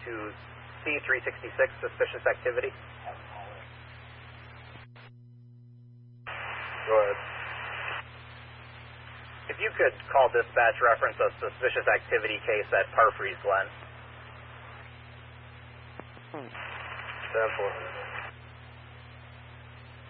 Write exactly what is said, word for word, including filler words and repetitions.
to C three sixty-six, suspicious activity. Go ahead. If you could call dispatch reference a suspicious activity case at Parfrey's Glen. ten four.